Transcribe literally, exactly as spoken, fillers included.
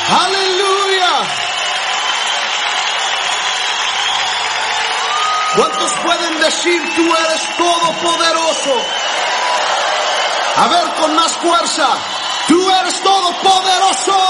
Aleluya. ¿Cuántos pueden decir tú eres todopoderoso? A ver, con más fuerza. Tú eres todopoderoso.